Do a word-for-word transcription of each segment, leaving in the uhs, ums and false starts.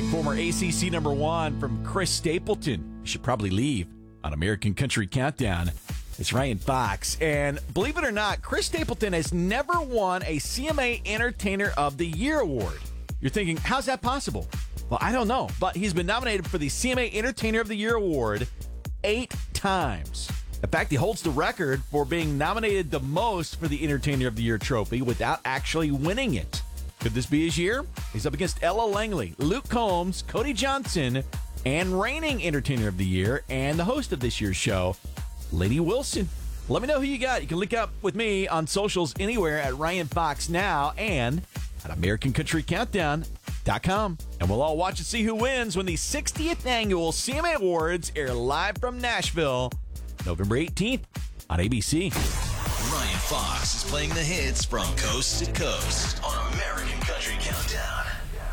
Former A C C number one from Chris Stapleton. You should probably leave on American Country Countdown. It's Ryan Fox. And believe it or not, Chris Stapleton has never won a C M A Entertainer of the Year award. You're thinking, how's that possible? Well, I don't know, but he's been nominated for the C M A Entertainer of the Year award eight times. In fact, he holds the record for being nominated the most for the Entertainer of the Year trophy without actually winning it. Could this be his year? He's up against Ella Langley, Luke Combs, Cody Johnson, and reigning Entertainer of the Year, and the host of this year's show, Lady Wilson. Let me know who you got. You can link up with me on socials anywhere at Ryan Fox Now and at American Country Countdown dot com. And we'll all watch and see who wins when the sixtieth Annual C M A Awards air live from Nashville, November eighteenth on A B C. Ryan Fox is playing the hits from coast to coast on American Country Countdown.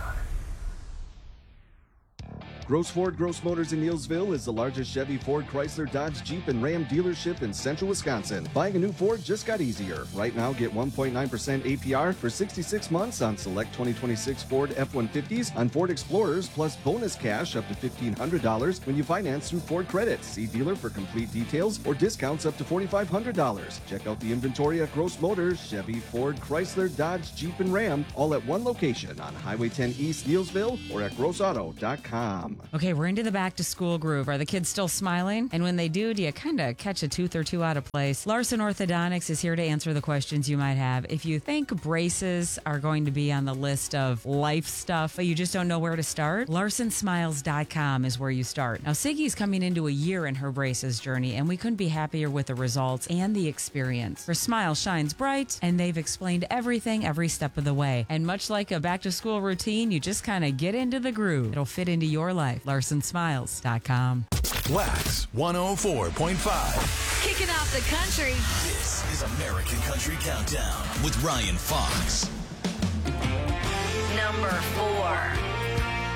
Gross Ford Gross Motors in Neillsville is the largest Chevy, Ford, Chrysler, Dodge, Jeep, and Ram dealership in central Wisconsin. Buying a new Ford just got easier. Right now, get one point nine percent A P R for sixty-six months on select twenty twenty-six Ford F one fifties, on Ford Explorers, plus bonus cash up to fifteen hundred dollars when you finance through Ford Credit. See dealer for complete details or discounts up to forty-five hundred dollars. Check out the inventory at Gross Motors, Chevy, Ford, Chrysler, Dodge, Jeep, and Ram, all at one location on Highway ten East, Neillsville, or at gross auto dot com. Okay, we're into the back to school groove. Are the kids still smiling? And when they do, do you kind of catch a tooth or two out of place? Larson Orthodontics is here to answer the questions you might have. If you think braces are going to be on the list of life stuff, but you just don't know where to start, Larson Smiles dot com is where you start. Now, Siggy's coming into a year in her braces journey, and we couldn't be happier with the results and the experience. Her smile shines bright, and they've explained everything every step of the way. And much like a back to school routine, you just kind of get into the groove. It'll fit into your life. Larson Smiles dot com. Wax one oh four point five. Kicking off the country. This is American Country Countdown with Ryan Fox. Number four.